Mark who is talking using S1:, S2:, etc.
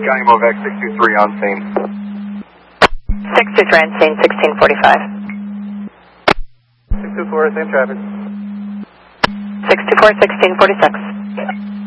S1: County Movac 623 on scene.
S2: 623 on scene, 1645.
S1: 624, same traffic.
S2: 624, 1646.